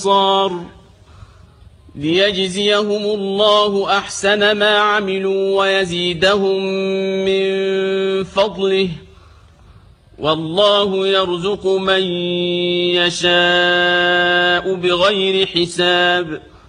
الأبصار ليجزيهم الله أحسن ما عملوا ويزيدهم من فضله والله يرزق من يشاء بغير حساب